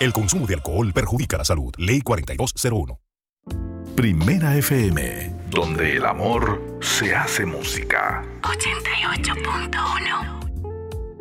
El consumo de alcohol perjudica la salud. Ley 4201. Primera FM, donde el amor se hace música. 88.1